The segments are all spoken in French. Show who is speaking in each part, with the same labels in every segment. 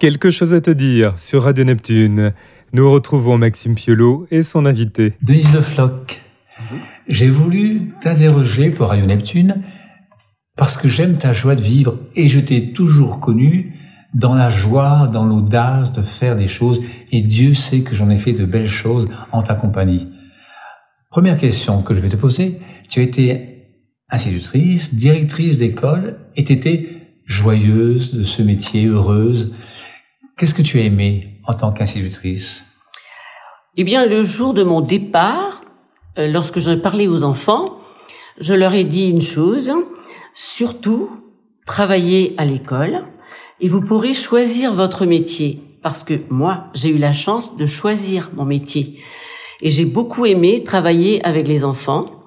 Speaker 1: Quelque chose à te dire sur Radio Neptune. Nous retrouvons Maxime Piolot et son invité.
Speaker 2: Denise Le Floch, j'ai voulu t'interroger pour Radio Neptune parce que j'aime ta joie de vivre et je t'ai toujours connu dans la joie, dans l'audace de faire des choses et Dieu sait que j'en ai fait de belles choses en ta compagnie. Première question que je vais te poser, tu as été institutrice, directrice d'école et tu étais joyeuse de ce métier, heureuse. Qu'est-ce que tu as aimé en tant qu'institutrice ?
Speaker 3: Eh bien, le jour de mon départ, lorsque je parlais aux enfants, je leur ai dit une chose, surtout, travaillez à l'école et vous pourrez choisir votre métier. Parce que moi, j'ai eu la chance de choisir mon métier. Et j'ai beaucoup aimé travailler avec les enfants.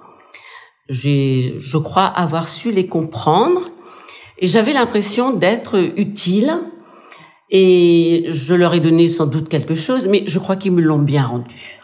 Speaker 3: Je crois avoir su les comprendre. Et j'avais l'impression d'être utile. Et je leur ai donné sans doute quelque chose, mais je crois qu'ils me l'ont bien rendu.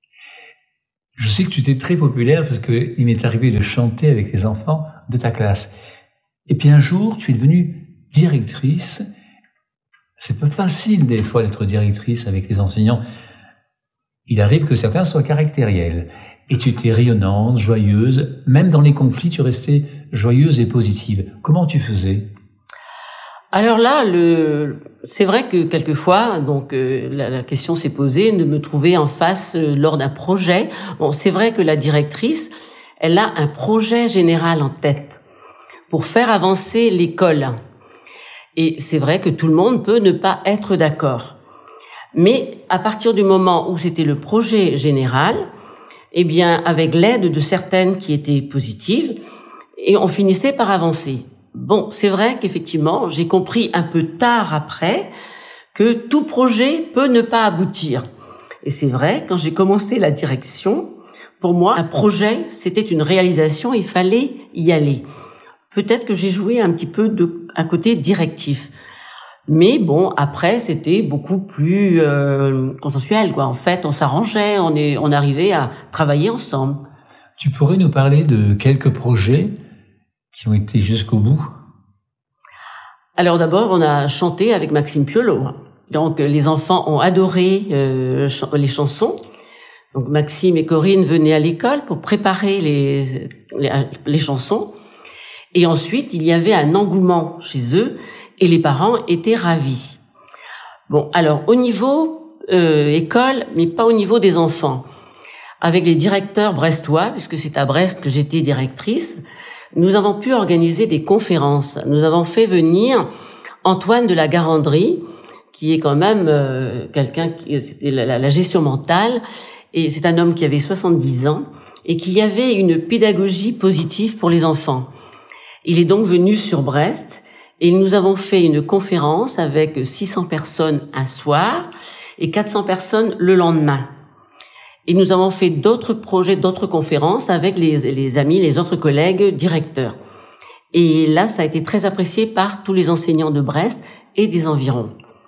Speaker 2: Je sais que tu étais très populaire parce qu'il m'est arrivé de chanter avec les enfants de ta classe. Et puis un jour, tu es devenue directrice. C'est pas facile des fois d'être directrice avec les enseignants. Il arrive que certains soient caractériels. Et tu étais rayonnante, joyeuse. Même dans les conflits, tu restais joyeuse et positive. Comment tu faisais ?
Speaker 3: Alors là, c'est vrai que quelquefois, la question s'est posée de me trouver en face lors d'un projet. Bon, c'est vrai que la directrice, elle a un projet général en tête pour faire avancer l'école. Et c'est vrai que tout le monde peut ne pas être d'accord. Mais à partir du moment où c'était le projet général, eh bien, avec l'aide de certaines qui étaient positives, et on finissait par avancer. Bon, c'est vrai qu'effectivement, j'ai compris un peu tard après que tout projet peut ne pas aboutir. Et c'est vrai, quand j'ai commencé la direction, pour moi, un projet, c'était une réalisation, il fallait y aller. Peut-être que j'ai joué un petit peu un côté directif. Mais bon, après, c'était beaucoup plus consensuel, quoi. En fait, on s'arrangeait, on arrivait à travailler ensemble.
Speaker 2: Tu pourrais nous parler de quelques projets qui ont été jusqu'au bout?
Speaker 3: Alors d'abord, on a chanté avec Maxime Piolot. Donc les enfants ont adoré les chansons. Donc Maxime et Corinne venaient à l'école pour préparer les chansons. Et ensuite, il y avait un engouement chez eux et les parents étaient ravis. Bon, alors au niveau école, mais pas au niveau des enfants. Avec les directeurs brestois, puisque c'est à Brest que j'étais directrice, nous avons pu organiser des conférences. Nous avons fait venir Antoine de la Garandrie, qui est quand même quelqu'un qui c'était la gestion mentale, et c'est un homme qui avait 70 ans et qui avait une pédagogie positive pour les enfants. Il est donc venu sur Brest et nous avons fait une conférence avec 600 personnes un soir et 400 personnes le lendemain. Et nous avons fait d'autres projets, d'autres conférences avec les amis, les autres collègues directeurs. Et là, ça a été très apprécié par tous les enseignants de Brest et des environs.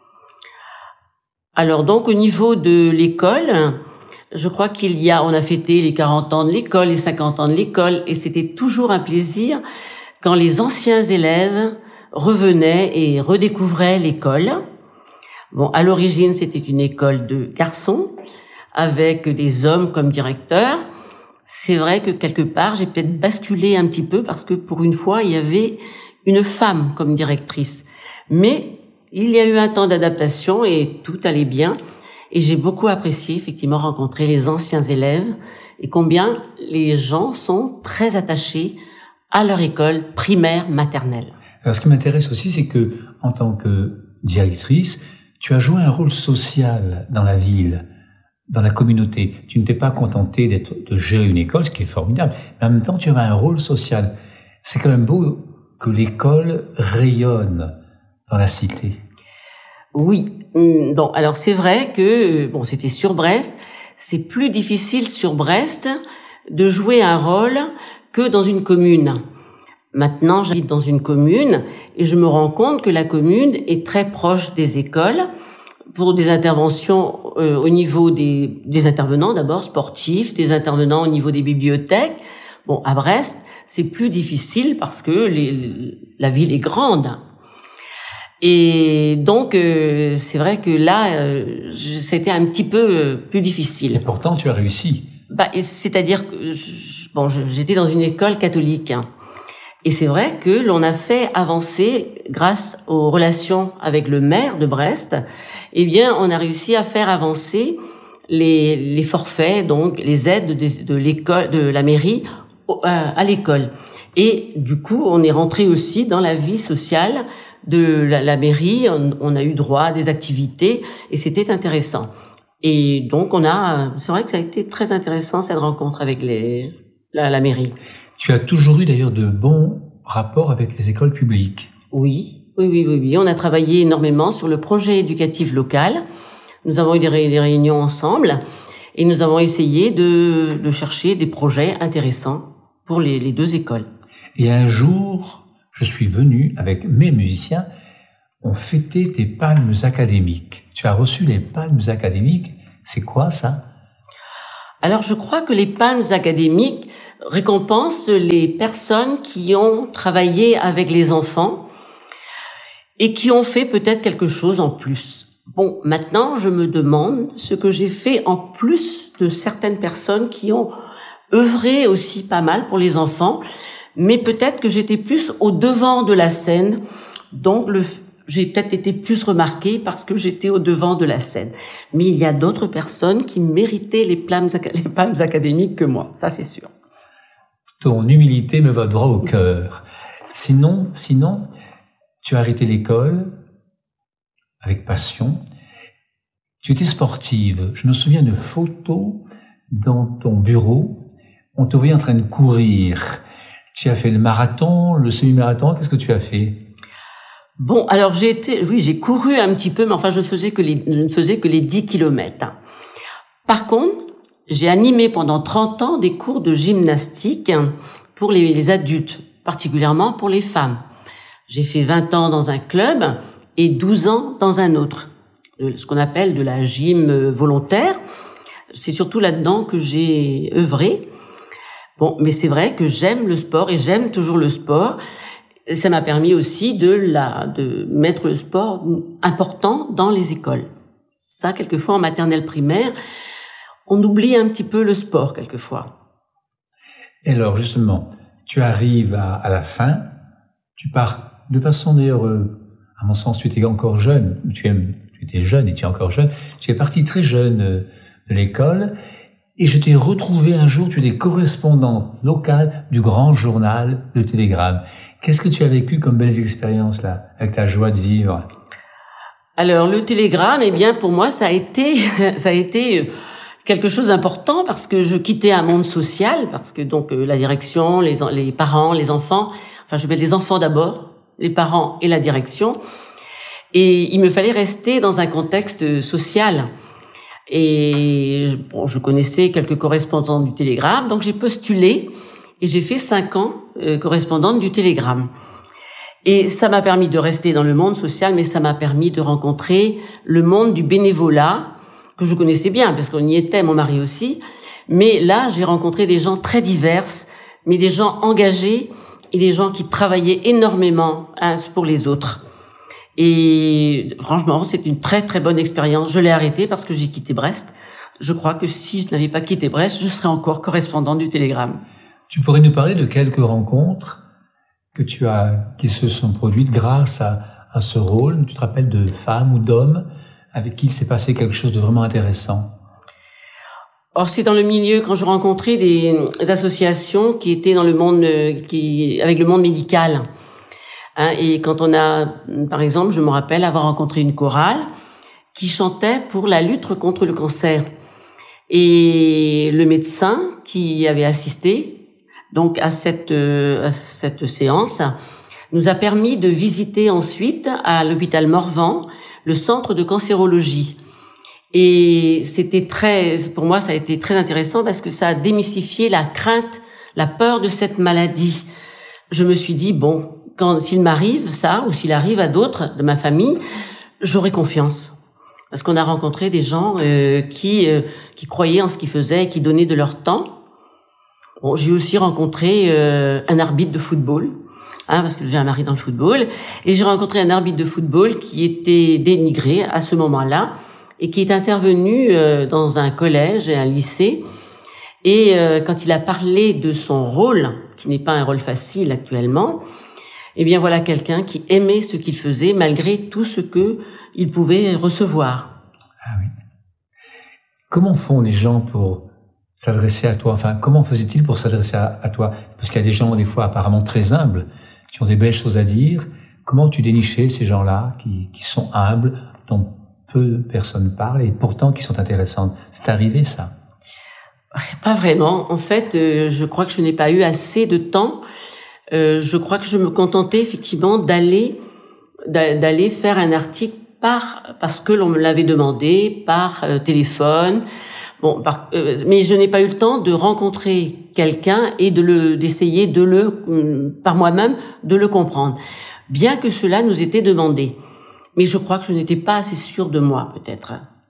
Speaker 3: Alors donc, au niveau de l'école, je crois on a fêté les 40 ans de l'école, les 50 ans de l'école, et c'était toujours un plaisir quand les anciens élèves revenaient et redécouvraient l'école. Bon, à l'origine, c'était une école de garçons, avec des hommes comme directeurs. C'est vrai que quelque part, j'ai peut-être basculé un petit peu parce que pour une fois, il y avait une femme comme directrice. Mais il y a eu un temps d'adaptation et tout allait bien. Et j'ai beaucoup apprécié, effectivement, rencontrer les anciens élèves et combien les gens sont très attachés à leur école primaire, maternelle.
Speaker 2: Alors, ce qui m'intéresse aussi, c'est que, en tant que directrice, tu as joué un rôle social dans la ville, dans la communauté. Tu ne t'es pas contenté de gérer une école, ce qui est formidable, mais en même temps, tu avais un rôle social. C'est quand même beau que l'école rayonne dans la cité.
Speaker 3: Oui. Bon, alors c'est vrai que, c'était sur Brest. C'est plus difficile sur Brest de jouer un rôle que dans une commune. Maintenant, j'habite dans une commune et je me rends compte que la commune est très proche des écoles pour des interventions au niveau des intervenants d'abord sportifs, des intervenants au niveau des bibliothèques. Bon, à Brest, c'est plus difficile parce que la ville est grande. Et donc, c'est vrai que là, c'était un petit peu plus difficile.
Speaker 2: Et pourtant, tu as réussi.
Speaker 3: C'est-à-dire que j'étais dans une école catholique, hein. Et c'est vrai que l'on a fait avancer, grâce aux relations avec le maire de Brest, eh bien, on a réussi à faire avancer les forfaits, donc les aides de l'école, de la mairie à l'école. Et du coup, on est rentré aussi dans la vie sociale de la mairie. On a eu droit à des activités et c'était intéressant. Et donc, c'est vrai que ça a été très intéressant cette rencontre avec la mairie.
Speaker 2: Tu as toujours eu d'ailleurs de bons rapports avec les écoles publiques.
Speaker 3: Oui. On a travaillé énormément sur le projet éducatif local. Nous avons eu des réunions ensemble et nous avons essayé de chercher des projets intéressants pour les deux écoles.
Speaker 2: Et un jour, je suis venu avec mes musiciens, on fêtait tes palmes académiques. Tu as reçu les palmes académiques. C'est quoi ça?
Speaker 3: Alors, je crois que les palmes académiques récompensent les personnes qui ont travaillé avec les enfants et qui ont fait peut-être quelque chose en plus. Bon, maintenant, je me demande ce que j'ai fait en plus de certaines personnes qui ont œuvré aussi pas mal pour les enfants, mais peut-être que j'étais plus au devant de la scène, donc j'ai peut-être été plus remarquée parce que j'étais au devant de la scène. Mais il y a d'autres personnes qui méritaient les palmes académiques que moi, ça c'est sûr.
Speaker 2: Ton humilité me va droit au cœur. Sinon, tu as arrêté l'école avec passion. Tu étais sportive. Je me souviens de photos dans ton bureau. On te voyait en train de courir. Tu as fait le marathon, le semi-marathon. Qu'est-ce que tu as fait?
Speaker 3: Bon, alors j'ai couru un petit peu, mais enfin je ne faisais que les 10 kilomètres. Par contre, j'ai animé pendant 30 ans des cours de gymnastique pour les adultes, particulièrement pour les femmes. J'ai fait 20 ans dans un club et 12 ans dans un autre, ce qu'on appelle de la gym volontaire. C'est surtout là-dedans que j'ai œuvré. Bon, mais c'est vrai que j'aime le sport et j'aime toujours le sport. Ça m'a permis aussi de mettre le sport important dans les écoles. Ça, quelquefois en maternelle primaire, on oublie un petit peu le sport quelquefois.
Speaker 2: Et alors justement, tu arrives à la fin, tu pars de façon d'ailleurs, à mon sens, tu étais encore jeune, tu étais jeune et tu es encore jeune, tu es parti très jeune de l'école et je t'ai retrouvé un jour, tu es correspondante locale du grand journal Le Télégramme. Qu'est-ce que tu as vécu comme belles expériences là, avec ta joie de vivre?
Speaker 3: Alors le Télégramme, eh bien pour moi ça a été quelque chose d'important parce que je quittais un monde social, parce que donc la direction, les parents, les enfants, enfin je mets les enfants d'abord, les parents et la direction, et il me fallait rester dans un contexte social. Et bon, je connaissais quelques correspondants du Télégramme, donc j'ai postulé et j'ai fait 5 ans correspondante du Télégramme. Et ça m'a permis de rester dans le monde social, mais ça m'a permis de rencontrer le monde du bénévolat, que je connaissais bien, parce qu'on y était, mon mari aussi. Mais là, j'ai rencontré des gens très divers, mais des gens engagés et des gens qui travaillaient énormément pour les autres. Et franchement, c'est une très très bonne expérience. Je l'ai arrêtée parce que j'ai quitté Brest. Je crois que si je n'avais pas quitté Brest, je serais encore correspondante du Télégramme.
Speaker 2: Tu pourrais nous parler de quelques rencontres qui se sont produites grâce à ce rôle? Tu te rappelles de femmes ou d'hommes avec qui il s'est passé quelque chose de vraiment intéressant?
Speaker 3: Or, c'est dans le milieu, quand je rencontrais des associations qui étaient dans le monde, avec le monde médical. Et quand on a, par exemple, je me rappelle avoir rencontré une chorale qui chantait pour la lutte contre le cancer. Et le médecin qui avait assisté donc à cette séance nous a permis de visiter ensuite à l'hôpital Morvan le centre de cancérologie. Et pour moi, ça a été très intéressant parce que ça a démystifié la crainte, la peur de cette maladie. Je me suis dit, bon, s'il m'arrive ça, ou s'il arrive à d'autres de ma famille, j'aurai confiance. Parce qu'on a rencontré des gens qui croyaient en ce qu'ils faisaient et qui donnaient de leur temps. Bon, j'ai aussi rencontré un arbitre de football parce que j'ai un mari dans le football, et j'ai rencontré un arbitre de football qui était dénigré à ce moment-là, et qui est intervenu dans un collège et un lycée, et quand il a parlé de son rôle, qui n'est pas un rôle facile actuellement, eh bien voilà quelqu'un qui aimait ce qu'il faisait malgré tout ce que il pouvait recevoir.
Speaker 2: Ah oui. Comment font les gens pour s'adresser à toi? Enfin, comment faisaient-ils pour s'adresser à toi? Parce qu'il y a des gens, des fois, apparemment très humbles, qui ont des belles choses à dire. Comment tu dénichais ces gens-là qui sont humbles, dont peu de personnes parlent et pourtant qui sont intéressantes? C'est arrivé, ça?
Speaker 3: Pas vraiment. En fait, je crois que je n'ai pas eu assez de temps. Je crois que je me contentais effectivement d'aller faire un article parce que l'on me l'avait demandé par téléphone. Bon, mais je n'ai pas eu le temps de rencontrer quelqu'un et d'essayer par moi-même de le comprendre, bien que cela nous était demandé. Mais je crois que je n'étais pas assez sûre de moi, peut-être.